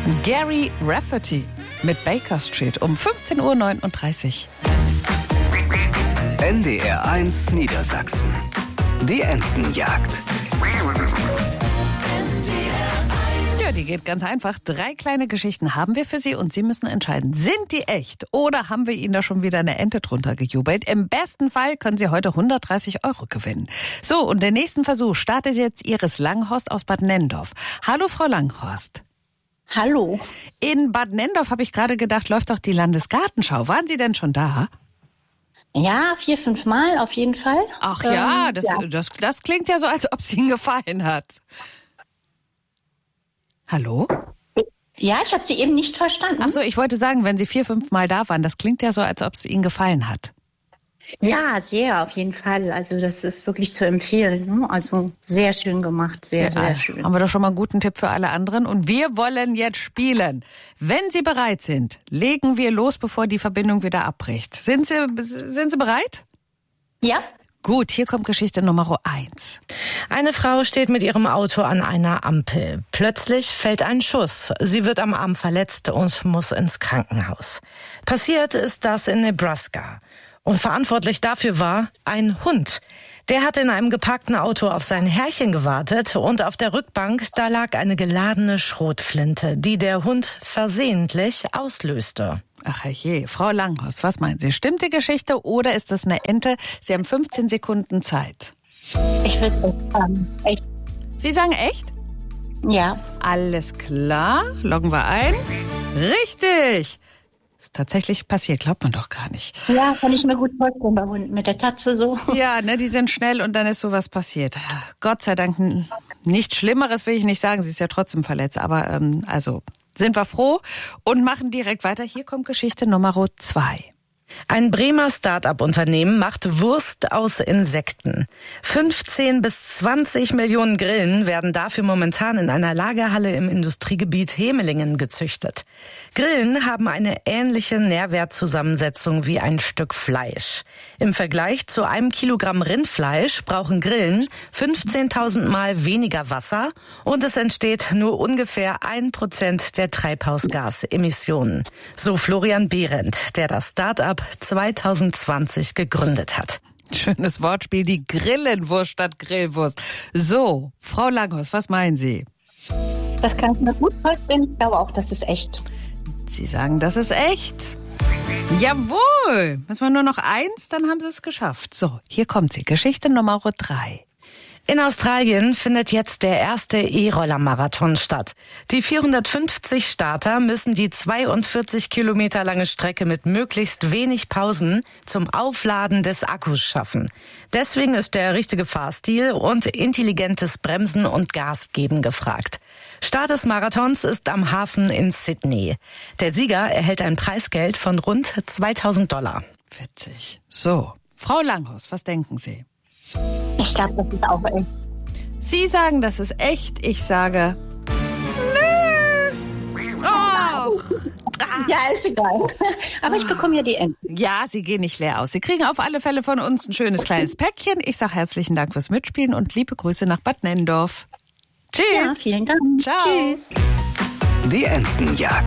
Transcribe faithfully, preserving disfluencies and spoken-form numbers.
Gary Rafferty mit Baker Street um fünfzehn Uhr neununddreißig. N D R eins Niedersachsen. Die Entenjagd. Ja, die geht ganz einfach. Drei kleine Geschichten haben wir für Sie und Sie müssen entscheiden, sind die echt oder haben wir Ihnen da schon wieder eine Ente drunter gejubelt? Im besten Fall können Sie heute hundertdreißig Euro gewinnen. So, und der nächste Versuch startet jetzt Iris Langhorst aus Bad Nenndorf. Hallo, Frau Langhorst. Hallo. In Bad Nenndorf, habe ich gerade gedacht, läuft doch die Landesgartenschau. Waren Sie denn schon da? Ja, vier, fünf Mal auf jeden Fall. Ach ja, ähm, das, ja. Das, das klingt ja so, als ob es Ihnen gefallen hat. Hallo? Ja, ich habe Sie eben nicht verstanden. Ach so, ich wollte sagen, wenn Sie vier, fünf Mal da waren, das klingt ja so, als ob es Ihnen gefallen hat. Ja, sehr, auf jeden Fall. Also das ist wirklich zu empfehlen. Ne? Also sehr schön gemacht, sehr, Ja, sehr schön. Haben wir doch schon mal einen guten Tipp für alle anderen. Und wir wollen jetzt spielen. Wenn Sie bereit sind, legen wir los, bevor die Verbindung wieder abbricht. Sind Sie, sind Sie bereit? Ja. Gut, hier kommt Geschichte Nummer eins. Eine Frau steht mit ihrem Auto an einer Ampel. Plötzlich fällt ein Schuss. Sie wird am Arm verletzt und muss ins Krankenhaus. Passiert ist das in Nebraska. Und verantwortlich dafür war ein Hund. Der hat in einem geparkten Auto auf sein Herrchen gewartet und auf der Rückbank, da lag eine geladene Schrotflinte, die der Hund versehentlich auslöste. Ach je, Frau Langhorst, was meinen Sie? Stimmt die Geschichte oder ist das eine Ente? Sie haben fünfzehn Sekunden Zeit. Ich würde echt sagen, echt. Sie sagen echt? Ja. Alles klar, loggen wir ein. Richtig! Ist tatsächlich passiert, glaubt man doch gar nicht. Ja, kann ich mir gut vorstellen bei Hunden mit der Tatze so. Ja, ne, die sind schnell und dann ist sowas passiert. Gott sei Dank nichts Schlimmeres will ich nicht sagen, sie ist ja trotzdem verletzt. Aber ähm, also sind wir froh und machen direkt weiter. Hier kommt Geschichte Nummer zwei. Ein Bremer Start-up-Unternehmen macht Wurst aus Insekten. fünfzehn bis zwanzig Millionen Grillen werden dafür momentan in einer Lagerhalle im Industriegebiet Hemelingen gezüchtet. Grillen haben eine ähnliche Nährwertzusammensetzung wie ein Stück Fleisch. Im Vergleich zu einem Kilogramm Rindfleisch brauchen Grillen fünfzehntausend Mal weniger Wasser und es entsteht nur ungefähr ein Prozent der Treibhausgasemissionen. So Florian Behrendt, der das Start-up zwanzig zwanzig gegründet hat. Schönes Wortspiel, die Grillenwurst statt Grillwurst. So, Frau Langhorst, was meinen Sie? Das kann ich mir gut vorstellen. Ich glaube auch, das ist echt. Sie sagen, das ist echt. Jawohl! Müssen wir nur noch eins, dann haben Sie es geschafft. So, hier kommt sie. Geschichte Nummer drei. In Australien findet jetzt der erste E-Roller-Marathon statt. Die vierhundertfünfzig Starter müssen die zweiundvierzig Kilometer lange Strecke mit möglichst wenig Pausen zum Aufladen des Akkus schaffen. Deswegen ist der richtige Fahrstil und intelligentes Bremsen und Gasgeben gefragt. Start des Marathons ist am Hafen in Sydney. Der Sieger erhält ein Preisgeld von rund zweitausend Dollar. Witzig. So, Frau Langhorst, was denken Sie? Ich glaube, das ist auch echt. Sie sagen, das ist echt. Ich sage, nö. Oh. Ja, ist egal. Aber ich bekomme ja die Enten. Ja, Sie gehen nicht leer aus. Sie kriegen auf alle Fälle von uns ein schönes kleines Päckchen. Ich sage herzlichen Dank fürs Mitspielen und liebe Grüße nach Bad Nenndorf. Tschüss. Ja, vielen Dank. Ciao. Tschüss. Die Entenjagd.